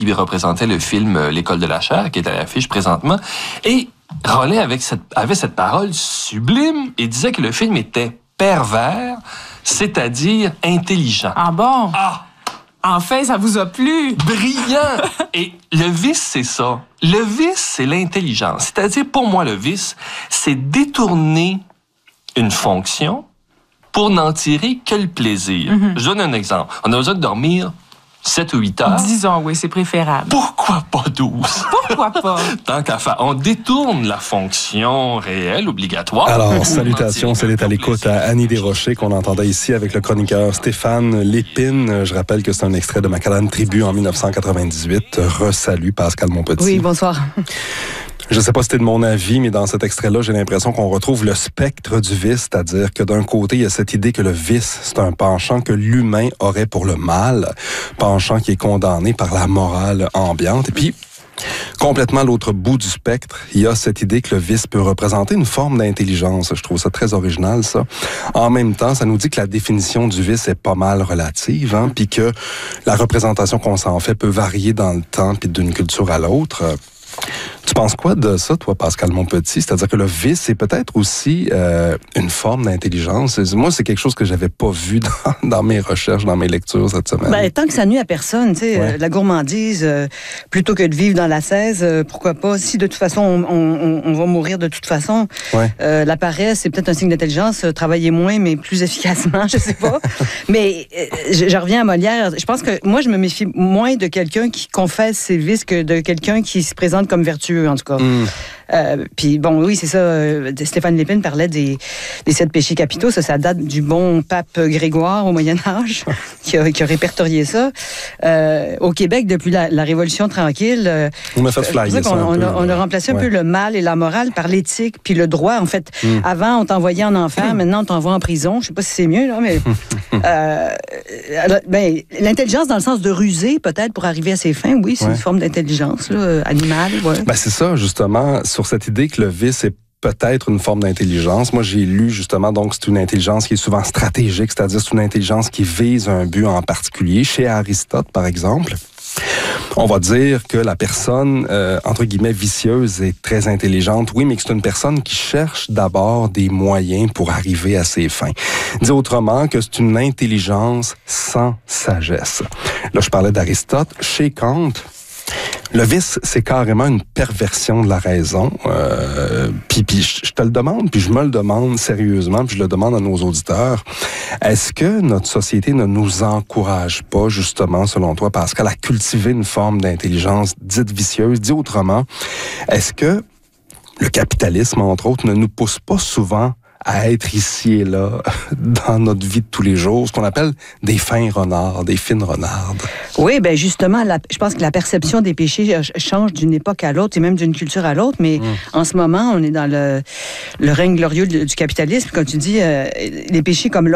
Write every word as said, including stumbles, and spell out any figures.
qui représentait le film L'École de la chair, qui est à l'affiche présentement. Et Rolin avec cette, avait cette parole sublime et disait que le film était pervers, c'est-à-dire intelligent. Ah bon? Ah! Enfin, ça vous a plu? Brillant! Et le vice, c'est ça. Le vice, c'est l'intelligence. C'est-à-dire, pour moi, le vice, c'est détourner une fonction pour n'en tirer que le plaisir. Mm-hmm. Je donne un exemple. On a besoin de dormir sept ou huit heures. Disons, oui, c'est préférable. Pourquoi pas douze? Pourquoi pas? Tant qu'à faire. On détourne la fonction réelle, obligatoire. Alors, salutations, c'est à l'écoute à Annie Desrochers qu'on entendait ici avec le chroniqueur Stéphane Lépine. Je rappelle que c'est un extrait de Macadam Tribu en dix-neuf cent quatre-vingt-dix-huit. Re-salut Pascal Monpetit. Oui, bonsoir. Je ne sais pas si c'était de mon avis, mais dans cet extrait-là, j'ai l'impression qu'on retrouve le spectre du vice, c'est-à-dire que d'un côté, il y a cette idée que le vice, c'est un penchant que l'humain aurait pour le mal, penchant qui est condamné par la morale ambiante. Et puis, complètement à l'autre bout du spectre, il y a cette idée que le vice peut représenter une forme d'intelligence. Je trouve ça très original, ça. En même temps, ça nous dit que la définition du vice est pas mal relative, hein, puis que la représentation qu'on s'en fait peut varier dans le temps, puis d'une culture à l'autre. Tu penses quoi de ça, toi, Pascal Monpetit? C'est-à-dire que le vice, c'est peut-être aussi euh, une forme d'intelligence. Moi, c'est quelque chose que j'avais pas vu dans, dans mes recherches, dans mes lectures cette semaine. Ben, tant que ça nuit à personne, tu sais, ouais. euh, la gourmandise, euh, plutôt que de vivre dans l'ascèse, euh, pourquoi pas? Si de toute façon, on, on, on va mourir de toute façon, ouais. euh, la paresse, c'est peut-être un signe d'intelligence. Euh, travailler moins, mais plus efficacement, je sais pas. mais euh, je, je reviens à Molière. Je pense que moi, je me méfie moins de quelqu'un qui confesse ses vices que de quelqu'un qui se présente comme vertueux, en tout cas. Mm. Euh, puis bon, oui, c'est ça. Euh, Stéphane Lépine parlait des, des sept péchés capitaux. Ça, ça date du bon pape Grégoire au Moyen Âge qui a, qui a répertorié ça. Euh, au Québec, depuis la, la Révolution tranquille, euh, on a fait flyer ça. On, on, peu, a, on a remplacé ouais. un peu le mal et la morale par l'éthique puis le droit. En fait, mm. avant, on t'envoyait en enfer. Mm. Maintenant, on t'envoie en prison. Je sais pas si c'est mieux, là, mais euh, ben, l'intelligence dans le sens de ruser, peut-être pour arriver à ses fins. Oui, c'est ouais. une forme d'intelligence là, animale. Ouais. Ben, c'est ça, justement. Sur cette idée que le vice est peut-être une forme d'intelligence. Moi, j'ai lu justement, donc, c'est une intelligence qui est souvent stratégique, c'est-à-dire c'est une intelligence qui vise un but en particulier. Chez Aristote, par exemple, on va dire que la personne, euh, entre guillemets, vicieuse est très intelligente, oui, mais que c'est une personne qui cherche d'abord des moyens pour arriver à ses fins. Dit autrement que c'est une intelligence sans sagesse. Là, je parlais d'Aristote. Chez Kant, le vice, c'est carrément une perversion de la raison. Euh, puis, puis je te le demande, puis je me le demande sérieusement, puis je le demande à nos auditeurs. Est-ce que notre société ne nous encourage pas, justement, selon toi, Pascal, à cultiver une forme d'intelligence dite vicieuse? Dit autrement, est-ce que le capitalisme, entre autres, ne nous pousse pas souvent à être ici et là dans notre vie de tous les jours, ce qu'on appelle des fins renards, des fines renardes. Oui, bien justement, la, je pense que la perception des péchés change d'une époque à l'autre et même d'une culture à l'autre, mais mmh. en ce moment, on est dans le, le règne glorieux du capitalisme. Comme tu dis, euh, les péchés comme